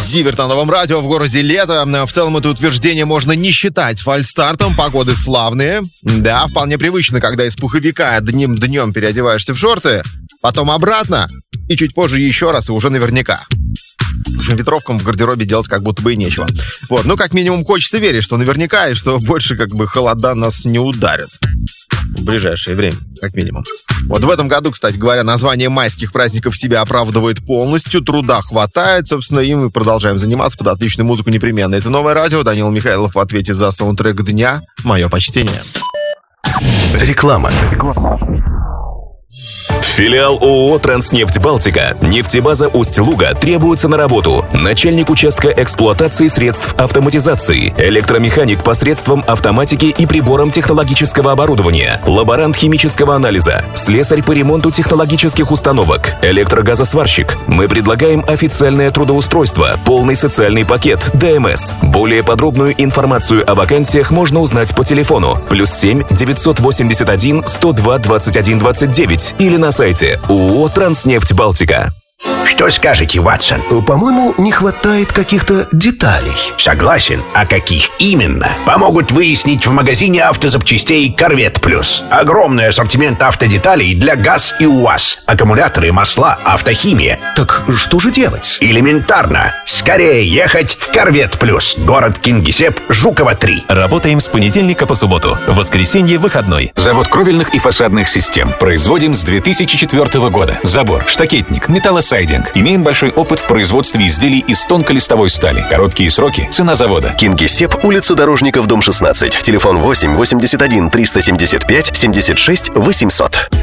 Зиверт на Новом радио, в городе лето. В целом это утверждение можно не считать фальстартом. Погоды славные. Да, вполне привычно, когда из пуховика одним днем переодеваешься в шорты, потом обратно, и чуть позже еще раз, и уже наверняка. В общем, ветровкам в гардеробе делать как будто бы и нечего. Вот, ну, как минимум, хочется верить, что наверняка, и что больше как бы холода нас не ударят. В ближайшее время, как минимум. Вот в этом году, кстати говоря, название майских праздников себя оправдывает полностью, труда хватает, собственно, и мы продолжаем заниматься под отличную музыку непременно. Это Новое радио, Данил Михайлов в ответе за саундтрек дня. Мое почтение. Реклама. Филиал ООО «Транснефть Балтика», нефтебаза Усть-Луга требуется на работу. Начальник участка эксплуатации средств автоматизации, электромеханик посредством автоматики и прибором технологического оборудования, лаборант химического анализа, слесарь по ремонту технологических установок, электрогазосварщик. Мы предлагаем официальное трудоустройство, полный социальный пакет, ДМС. Более подробную информацию о вакансиях можно узнать по телефону +7 981 102 21 29 или на сайте ООО «Транснефть Балтика». Что скажете, Ватсон? По-моему, не хватает каких-то деталей. Согласен. А каких именно? Помогут выяснить в магазине автозапчастей «Корвет Плюс». Огромный ассортимент автодеталей для ГАЗ и УАЗ. Аккумуляторы, масла, автохимия. Так что же делать? Элементарно. Скорее ехать в «Корвет Плюс». Город Кингисепп, Жукова 3. Работаем с понедельника по субботу. В воскресенье выходной. Завод кровельных и фасадных систем. Производим с 2004 года. Забор, штакетник, металлосайдинг. Имеем большой опыт в производстве изделий из тонколистовой стали. Короткие сроки. Цена завода. Кингисепп, улица Дорожников, дом 16. Телефон 8 81 375 76 800.